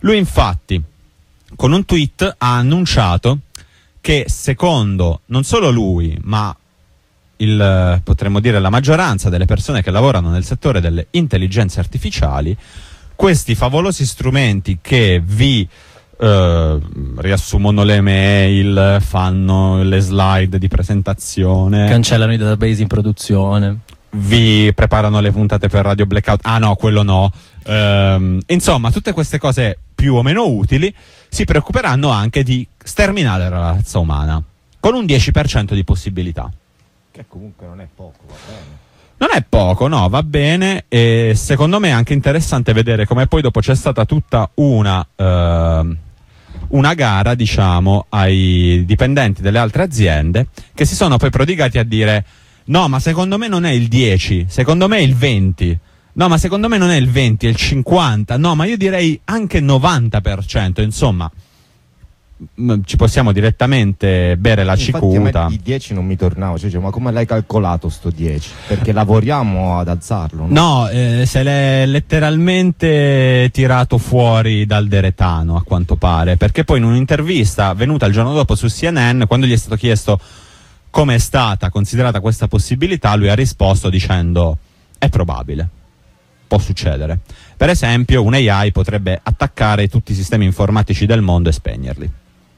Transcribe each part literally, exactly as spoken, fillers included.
Lui infatti con un tweet ha annunciato che secondo non solo lui ma il, potremmo dire la maggioranza delle persone che lavorano nel settore delle intelligenze artificiali, questi favolosi strumenti che vi eh, riassumono le mail, fanno le slide di presentazione, cancellano i database in produzione, vi preparano le puntate per Radio Blackout, ah no, quello no, ehm, insomma tutte queste cose più o meno utili si preoccuperanno anche di sterminare la razza umana con un dieci per cento di possibilità, che comunque non è poco, va bene. Non è poco, no, va bene, e secondo me è anche interessante vedere come poi dopo c'è stata tutta una eh, una gara, diciamo, ai dipendenti delle altre aziende che si sono poi prodigati a dire no, ma secondo me non è il dieci, secondo me è il venti, no, ma secondo me non è il venti, è il cinquanta, no, ma io direi anche novanta per cento, insomma ci possiamo direttamente bere la Infatti cicuta. a me di dieci non mi tornavo, cioè, ma come l'hai calcolato sto dieci? Perché lavoriamo ad alzarlo, no? No, eh, se l'è letteralmente tirato fuori dal deretano, a quanto pare, perché poi in un'intervista venuta il giorno dopo su C N N, quando gli è stato chiesto come è stata considerata questa possibilità, lui ha risposto dicendo è probabile, può succedere. Per esempio un A I potrebbe attaccare tutti i sistemi informatici del mondo e spegnerli.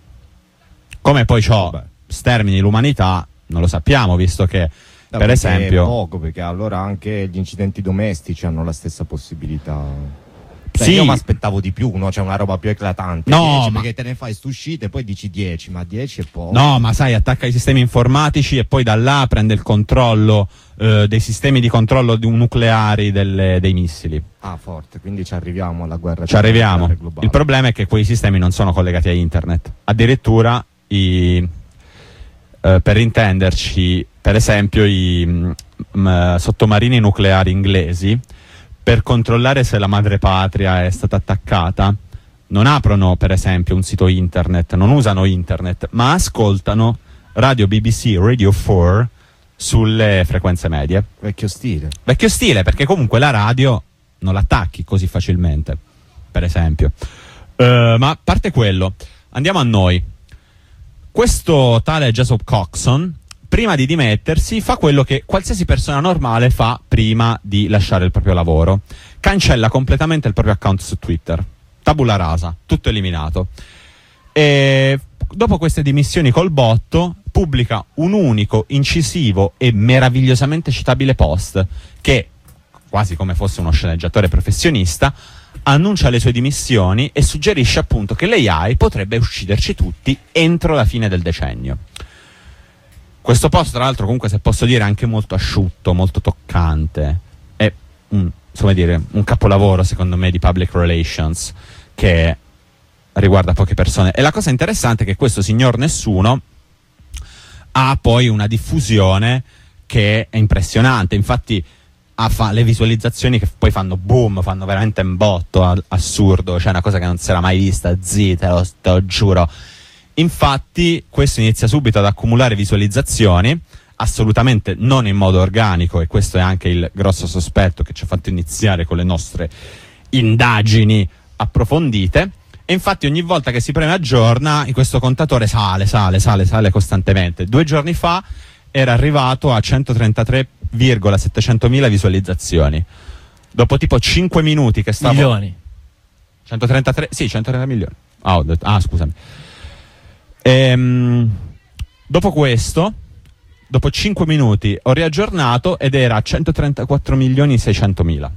Come poi ciò Vabbè. stermini l'umanità non lo sappiamo, visto che No, per esempio è poco, perché allora anche gli incidenti domestici hanno la stessa possibilità. Cioè, sì. Io mi aspettavo di più, no? C'è una roba più eclatante. No, dieci, ma... perché te ne fai st'uscita e poi dici dieci, ma dieci è poco. No, ma sai, attacca i sistemi informatici e poi da là prende il controllo eh, dei sistemi di controllo di un nucleari delle, dei missili. Ah, forte, quindi ci arriviamo alla guerra. Ci arriviamo. globale. Il problema è che quei sistemi non sono collegati a internet. Addirittura i eh, per intenderci, per esempio i mh, sottomarini nucleari inglesi, per controllare se la madrepatria è stata attaccata, non aprono per esempio un sito internet, non usano internet, ma ascoltano radio B B C, Radio quattro sulle frequenze medie. Vecchio stile. Vecchio stile, perché comunque la radio non l'attacchi così facilmente, per esempio. Uh, ma a parte quello, andiamo a noi. Questo tale Jason Coxon, prima di dimettersi, fa quello che qualsiasi persona normale fa prima di lasciare il proprio lavoro. Cancella completamente il proprio account su Twitter. Tabula rasa, tutto eliminato. E dopo queste dimissioni col botto, pubblica un unico, incisivo e meravigliosamente citabile post che, quasi come fosse uno sceneggiatore professionista, annuncia le sue dimissioni e suggerisce appunto che l'A I potrebbe ucciderci tutti entro la fine del decennio. Questo post, tra l'altro, comunque, se posso dire, è anche molto asciutto, molto toccante. È un, come dire, un capolavoro, secondo me, di public relations che riguarda poche persone. E la cosa interessante è che questo signor nessuno ha poi una diffusione che è impressionante. Infatti ha fa le visualizzazioni che poi fanno boom, fanno veramente un botto assurdo, cioè una cosa che non si era mai vista, zi, te lo, te lo giuro. Infatti questo inizia subito ad accumulare visualizzazioni, assolutamente non in modo organico, e questo è anche il grosso sospetto che ci ha fatto iniziare con le nostre indagini approfondite. E infatti ogni volta che si preme aggiorna, questo contatore sale, sale, sale, sale costantemente. Due giorni fa era arrivato a centotrentatré virgola settecentomila visualizzazioni. Dopo tipo cinque minuti che stavo... Milioni. centotrentatré, sì, centotrenta milioni. Ah, ho detto, ah scusami. Ehm, dopo questo, dopo cinque minuti ho riaggiornato ed era a centotrentaquattro milioni seicentomila.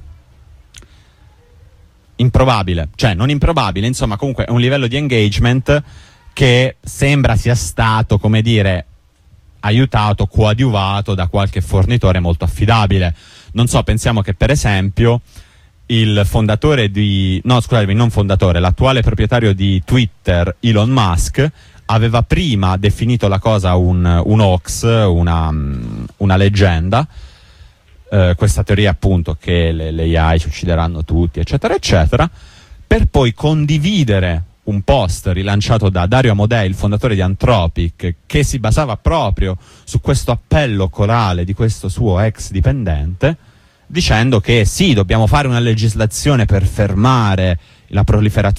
Improbabile, cioè non improbabile, insomma comunque è un livello di engagement che sembra sia stato, come dire, aiutato, coadiuvato da qualche fornitore molto affidabile. Non so, pensiamo che per esempio il fondatore di, no scusatemi, non fondatore, l'attuale proprietario di Twitter, Elon Musk, aveva prima definito la cosa un, un hoax, una, una leggenda, eh, questa teoria appunto che le, le A I ci uccideranno tutti, eccetera, eccetera, per poi condividere un post rilanciato da Dario Amodei, il fondatore di Anthropic, che si basava proprio su questo appello corale di questo suo ex dipendente, dicendo che sì, dobbiamo fare una legislazione per fermare la proliferazione